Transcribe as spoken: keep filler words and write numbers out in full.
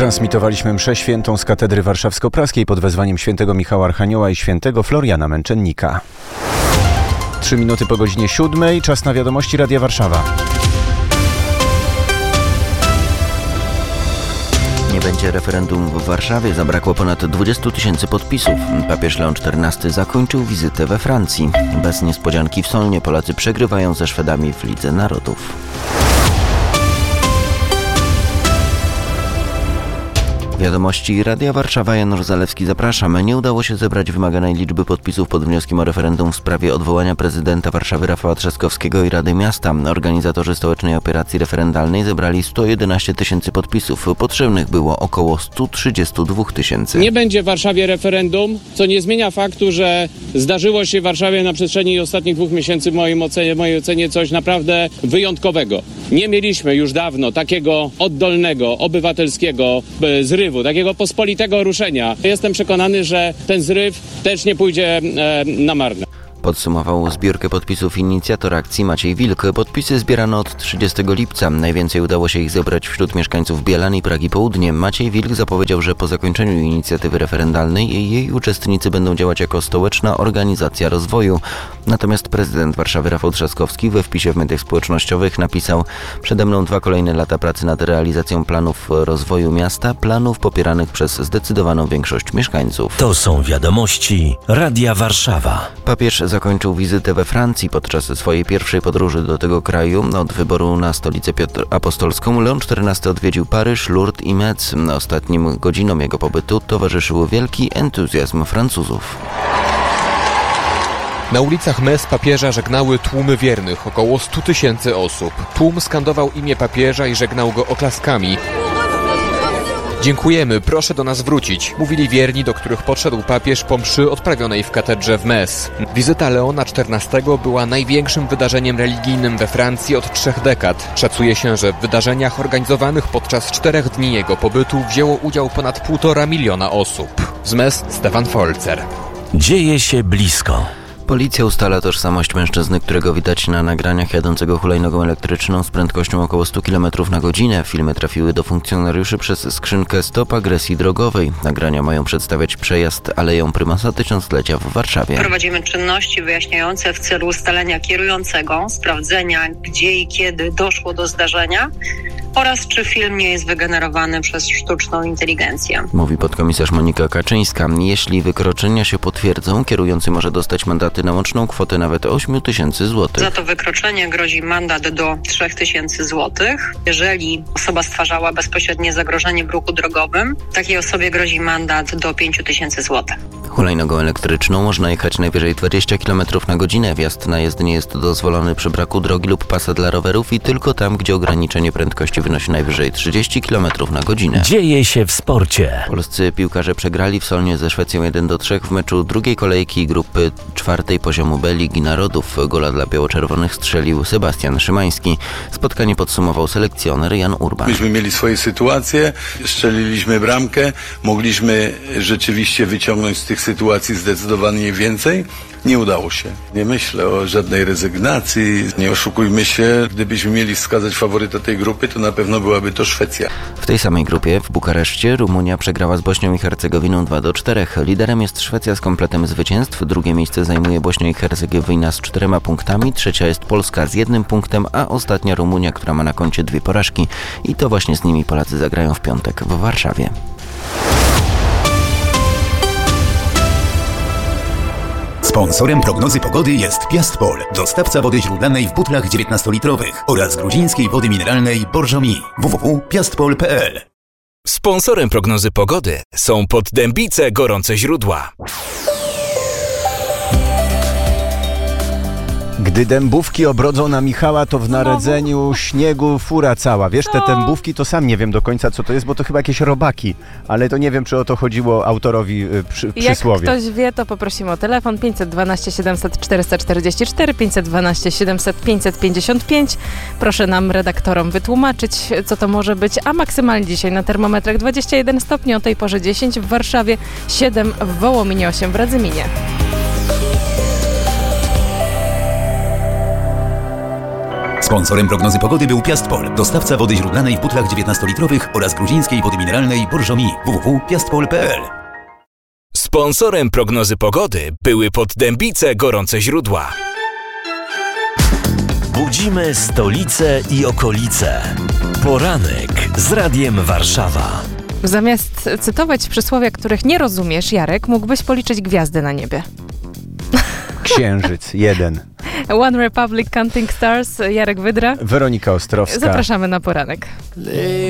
Transmitowaliśmy mszę świętą z katedry warszawsko-praskiej pod wezwaniem świętego Michała Archanioła i świętego Floriana Męczennika. Trzy minuty po godzinie siódmej, czas na wiadomości Radia Warszawa. Nie będzie referendum w Warszawie. Zabrakło ponad dwudziestu tysięcy podpisów. Papież Leon czternasty zakończył wizytę we Francji. Bez niespodzianki w Solnie Polacy przegrywają ze Szwedami w Lidze Narodów. Wiadomości Radia Warszawa, Janusz Zalewski, zapraszam. Nie udało się zebrać wymaganej liczby podpisów pod wnioskiem o referendum w sprawie odwołania prezydenta Warszawy Rafała Trzaskowskiego i Rady Miasta. Organizatorzy stołecznej operacji referendalnej zebrali sto jedenaście tysięcy podpisów. Potrzebnych było około sto trzydzieści dwa tysięcy. Nie będzie w Warszawie referendum, co nie zmienia faktu, że zdarzyło się w Warszawie na przestrzeni ostatnich dwóch miesięcy w moim ocenie, w mojej ocenie coś naprawdę wyjątkowego. Nie mieliśmy już dawno takiego oddolnego, obywatelskiego zrywu, takiego pospolitego ruszenia. Jestem przekonany, że ten zryw też nie pójdzie e, na marne. Podsumował zbiórkę podpisów inicjator akcji Maciej Wilk. Podpisy zbierano od trzydziestego lipca. Najwięcej udało się ich zebrać wśród mieszkańców Bielan i Pragi Południe. Maciej Wilk zapowiedział, że po zakończeniu inicjatywy referendalnej jej uczestnicy będą działać jako stołeczna organizacja rozwoju. Natomiast prezydent Warszawy Rafał Trzaskowski we wpisie w mediach społecznościowych napisał: przede mną dwa kolejne lata pracy nad realizacją planów rozwoju miasta, planów popieranych przez zdecydowaną większość mieszkańców. To są wiadomości Radia Warszawa. Papież zakończył wizytę we Francji. Podczas swojej pierwszej podróży do tego kraju od wyboru na stolicę Piotr Apostolską Leon czternasty odwiedził Paryż, Lourdes i Metz. Ostatnim godzinom jego pobytu towarzyszył wielki entuzjazm Francuzów. Na ulicach Metz papieża żegnały tłumy wiernych, około stu tysięcy osób. Tłum skandował imię papieża i żegnał go oklaskami. Dziękujemy, proszę do nas wrócić, mówili wierni, do których podszedł papież po mszy odprawionej w katedrze w Metz. Wizyta Leona czternastego była największym wydarzeniem religijnym we Francji od trzech dekad. Szacuje się, że w wydarzeniach organizowanych podczas czterech dni jego pobytu wzięło udział ponad półtora miliona osób. Z Metz Stefan Folzer. Dzieje się blisko. Policja ustala tożsamość mężczyzny, którego widać na nagraniach jadącego hulajnogą elektryczną z prędkością około stu kilometrów na godzinę. Filmy trafiły do funkcjonariuszy przez skrzynkę Stop Agresji Drogowej. Nagrania mają przedstawiać przejazd Aleją Prymasa Tysiąclecia w Warszawie. Prowadzimy czynności wyjaśniające w celu ustalenia kierującego, sprawdzenia gdzie i kiedy doszło do zdarzenia oraz czy film nie jest wygenerowany przez sztuczną inteligencję. Mówi podkomisarz Monika Kaczyńska. Jeśli wykroczenia się potwierdzą, kierujący może dostać mandaty na łączną kwotę nawet ośmiu tysięcy złotych. Za to wykroczenie grozi mandat do trzech tysięcy złotych. Jeżeli osoba stwarzała bezpośrednie zagrożenie w ruchu drogowym, takiej osobie grozi mandat do pięciu tysięcy złotych. Hulajnogą elektryczną można jechać najwyżej dwadzieścia kilometrów na godzinę. Wjazd na jezdnię jest dozwolony przy braku drogi lub pasa dla rowerów i tylko tam, gdzie ograniczenie prędkości wynosi najwyżej trzydzieści kilometrów na godzinę. Dzieje się w sporcie. Polscy piłkarze przegrali w Solnie ze Szwecją jeden do trzech w meczu drugiej kolejki grupy czwartej poziomu B Ligi Narodów. Gola dla biało-czerwonych strzelił Sebastian Szymański. Spotkanie podsumował selekcjoner Jan Urban. Myśmy mieli swoje sytuacje, strzeliliśmy bramkę, mogliśmy rzeczywiście wyciągnąć z tych sytuacji zdecydowanie więcej. Nie udało się. Nie myślę o żadnej rezygnacji. Nie oszukujmy się. Gdybyśmy mieli wskazać faworyta tej grupy, to na pewno byłaby to Szwecja. W tej samej grupie w Bukareszcie Rumunia przegrała z Bośnią i Hercegowiną dwa do czterech. Liderem jest Szwecja z kompletem zwycięstw. Drugie miejsce zajmuje Bośnia i Hercegowina z czterema punktami. Trzecia jest Polska z jednym punktem, a ostatnia Rumunia, która ma na koncie dwie porażki. I to właśnie z nimi Polacy zagrają w piątek w Warszawie. Sponsorem prognozy pogody jest Piastpol, dostawca wody źródlanej w butlach dziewiętnastolitrowych oraz gruzińskiej wody mineralnej Borżomi. w w w kropka piastpol kropka p l. Sponsorem prognozy pogody są Poddębice Gorące Źródła. Gdy dębówki obrodzą na Michała, to w naredzeniu śniegu fura cała. Wiesz, te dębówki to sam nie wiem do końca, co to jest, bo to chyba jakieś robaki, ale to nie wiem, czy o to chodziło autorowi przy, przysłowie. Jak ktoś wie, to poprosimy o telefon pięćset dwanaście siedemset czterysta czterdzieści cztery, pięćset dwanaście siedemset pięćset pięćdziesiąt pięć. Proszę nam, redaktorom, wytłumaczyć, co to może być, a maksymalnie dzisiaj na termometrach dwadzieścia jeden stopni, o tej porze dziesięć w Warszawie, siedem w Wołominie, osiem w Radzyminie. Sponsorem prognozy pogody był Piastpol, dostawca wody źródlanej w butlach dziewiętnastolitrowych oraz gruzińskiej wody mineralnej Borżomi. w w w kropka piastpol kropka p l. Sponsorem prognozy pogody były Poddębice Gorące Źródła. Budzimy stolicę i okolice. Poranek z Radiem Warszawa. Zamiast cytować przysłowia, których nie rozumiesz, Jarek, mógłbyś policzyć gwiazdy na niebie. Księżyc, jeden. One Republic, Counting Stars, Jarek Wydra. Weronika Ostrowska. Zapraszamy na poranek.